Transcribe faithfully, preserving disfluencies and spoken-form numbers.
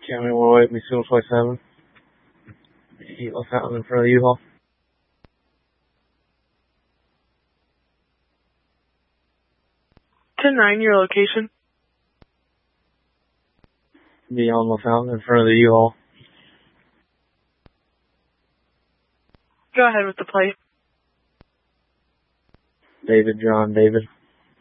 County one oh eight, Missile twenty-seven. Heat left out in front of the U-Haul. ten nine, your location. Beyond the fountain in front of the U-Haul. Go ahead with the plate. David, John, David.